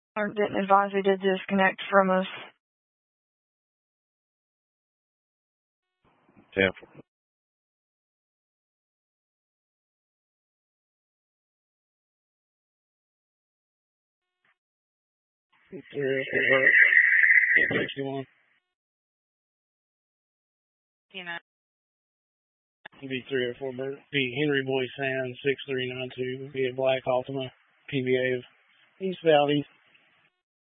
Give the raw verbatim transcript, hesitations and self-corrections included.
Or didn't advise me to disconnect from us. Tampa. Three four sixty-one. You know. B three oh four Bert. B Henry Boy Sand six three nine two. Be a black Altima. P B A of East Valley.